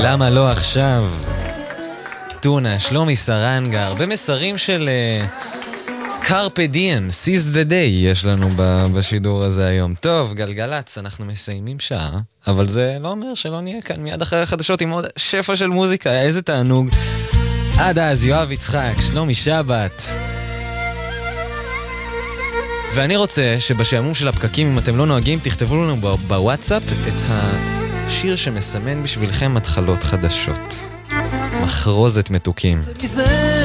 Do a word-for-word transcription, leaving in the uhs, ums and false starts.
למה לא עכשיו? טונה, שלומי סרנגה, הרבה מסרים של קרפה דיאם, Seize the Day יש לנו בשידור הזה היום. טוב, גלגלץ, אנחנו מסיימים שעה, אבל זה לא אומר שלא נהיה כאן מיד אחרי החדשות עם עוד שפע של מוזיקה, איזה תענוג. עד אז, יואב יצחק, שלומי שבת. ואני רוצה שבשעמום של הפקקים, אם אתם לא נוהגים, תכתבו לנו בוואטסאפ את השיר שמסמן בשבילכם התחלות חדשות. מחרוזת מתוקים.